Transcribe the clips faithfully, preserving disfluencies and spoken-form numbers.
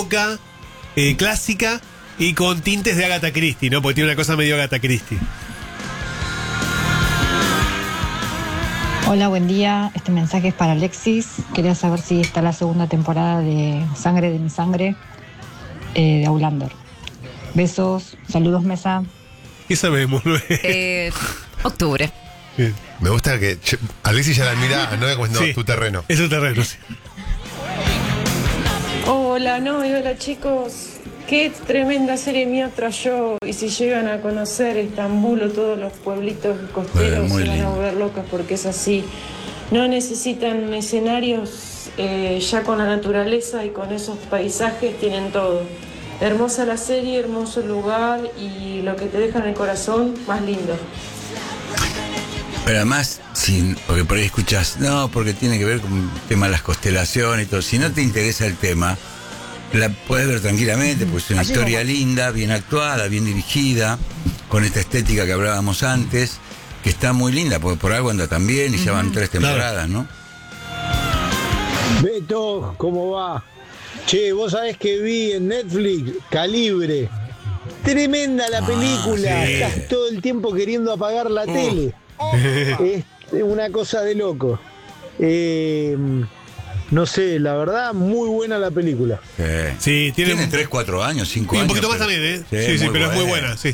época eh, clásica y con tintes de Agatha Christie, ¿no? Porque tiene una cosa medio Agatha Christie. Hola, buen día. Este mensaje es para Alexis. Quería saber si está la segunda temporada de Sangre de mi sangre, eh, de Outlander. Besos, saludos, mesa. ¿Qué sabemos? Eh, octubre. Bien. Me gusta que che, Alexis ya la mira, no es como no, Sí, tu terreno. Es tu terreno, sí. Hola, no, y hola chicos. Qué tremenda serie mía trayó. Y si llegan a conocer Estambul o todos los pueblitos costeros, Muy se van a lindo. volver locas porque es así. No necesitan escenarios, eh, ya con la naturaleza y con esos paisajes tienen todo. Hermosa la serie, hermoso el lugar y lo que te deja en el corazón, más lindo. Pero además, sin, porque por ahí escuchás, no, porque tiene que ver con el tema de las constelaciones y todo. Si no te interesa el tema, la puedes ver tranquilamente, porque es una historia linda, bien actuada, bien dirigida, con esta estética que hablábamos antes, que está muy linda, porque por algo anda tan bien y ya van tres temporadas, ¿no? Beto, ¿cómo va? Che, vos sabés que vi en Netflix Calibre. Tremenda la Ah, película. sí. Estás todo el tiempo queriendo apagar la Oh. tele. Es una cosa de loco. Eh, no sé, la verdad, muy buena la película. Sí, Sí, tiene, tiene tres, cuatro años, cinco y un años. poquito más pero- también, ¿eh? Sí, sí, pero es muy buena, sí.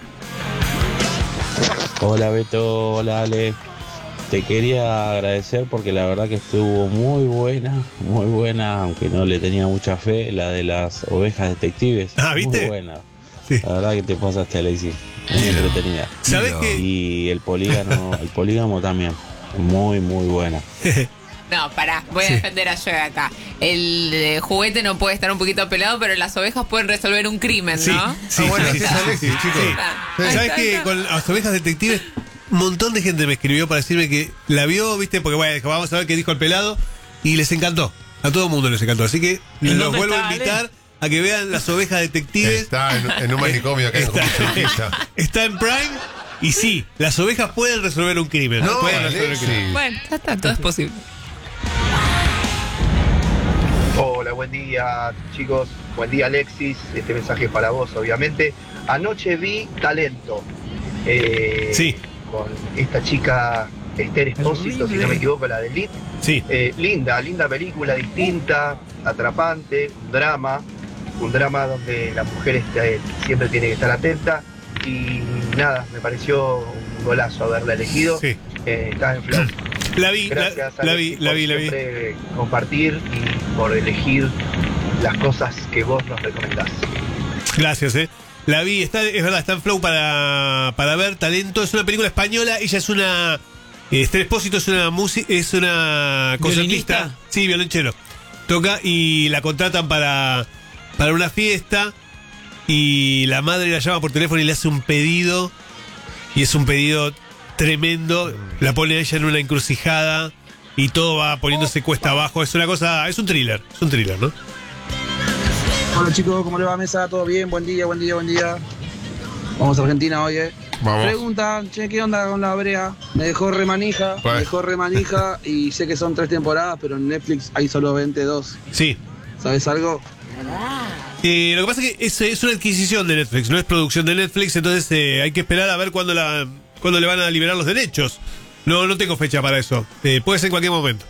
Hola Beto, hola Ale. Te quería agradecer porque la verdad que estuvo muy buena, muy buena, aunque no le tenía mucha fe, la de las ovejas detectives. Ah, ¿viste? Muy buena. Sí. La verdad que te pasaste, Alexis. Muy entretenida. ¿Sabés Mira. qué? Y el polígono, el polígamo también. Muy, muy buena. No, pará, voy Sí. a defender a Joe acá. El eh, juguete no puede estar un poquito pelado, pero las ovejas pueden resolver un crimen, Sí, ¿no? sí, Ah, bueno, sí, sí, está. sí, sí, chicos. Ah, ¿Sabes ahí que está. con las ovejas detectives, un montón de gente me escribió para decirme que la vio, viste, porque bueno, dijo, vamos a ver qué dijo el pelado, y les encantó. A todo el mundo les encantó. Así que ¿En los dónde vuelvo está, a invitar a que vean las ovejas detectives. Está en, en un manicomio acá en Está, Constitución. está en Prime. Y sí, las ovejas pueden resolver un crimen. No, pueden resolver un Alexis. crimen. Bueno, ya está, todo es posible. Hola, buen día chicos, buen día Alexis, este mensaje es para vos obviamente. Anoche vi Talento, eh, Sí. con esta chica Esther Espósito, si no me equivoco, la de Elite. Sí. Eh, linda, linda película, distinta, atrapante, un drama, un drama donde la mujer este, siempre tiene que estar atenta y nada, me pareció un golazo haberla elegido. Sí. Eh, está en Flow. La vi, la, Gracias, la Alexis, vi, la por vi, la vi. siempre compartir y por elegir las cosas que vos nos recomendás. Gracias, eh. La vi, está, es verdad, está en Flow para, para ver. Talento, es una película española. Ella es una. eh, Esther Espósito es una música, es una concertista. ¿Violinista? Sí, violonchelo. Toca y la contratan para, para una fiesta. Y la madre la llama por teléfono y le hace un pedido. Y es un pedido tremendo. La pone a ella en una encrucijada. Y todo va poniéndose cuesta abajo. Es una cosa. Es un thriller. Es un thriller, ¿no? Hola chicos, ¿cómo le va mesa? ¿Todo bien? Buen día, buen día, buen día. Vamos a Argentina hoy, eh. Vamos. Preguntan, che, ¿qué onda con la brea? Me dejó remanija, Pues. me dejó remanija y sé que son tres temporadas, pero en Netflix hay solo veintidós. Sí. ¿Sabes algo? Eh, lo que pasa es que es, es una adquisición de Netflix, no es producción de Netflix, entonces eh, hay que esperar a ver cuándo, la, cuándo le van a liberar los derechos. No, no tengo fecha para eso. Eh, puede ser en cualquier momento.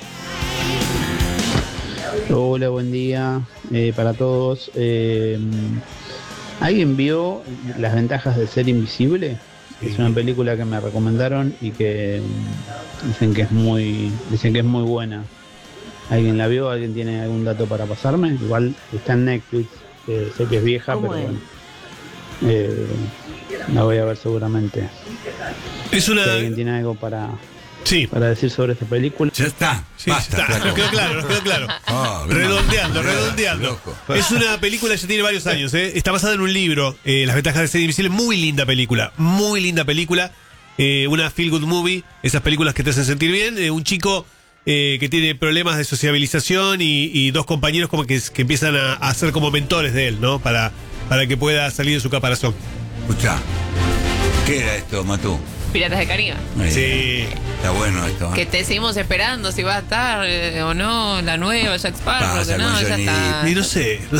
Hola, buen día eh, para todos. Eh, ¿Alguien vio Las ventajas de ser invisible? Es una película que me recomendaron y que mm, dicen que es muy, dicen que es muy buena. ¿Alguien la vio? ¿Alguien tiene algún dato para pasarme? Igual está en Netflix. Eh, sé que es vieja, pero bueno. Eh, la voy a ver seguramente. Es una. Si alguien tiene algo para, sí. para decir sobre esta película. Ya está. Sí, Basta, está, flaco. nos quedó claro, nos quedó claro. Oh, qué redondeando, mal. redondeando. Loco. Es una película, ya tiene varios años, ¿eh? Está basada en un libro, eh, Las ventajas de ser invisible. Muy linda película, muy linda película. Eh, una feel good movie, esas películas que te hacen sentir bien. Eh, un chico eh, que tiene problemas de sociabilización y, y dos compañeros como que, que empiezan a, a ser como mentores de él, ¿no? Para, para que pueda salir de su caparazón. Escuchá, ¿qué era esto, Matú? Piratas de Caribe. Eh, Sí. Está bueno esto, ¿eh? Que te seguimos esperando si va a estar eh, o no la nueva Jack Sparrow, Pasa que no, con ya Johnny está. Depp. Y no sé, no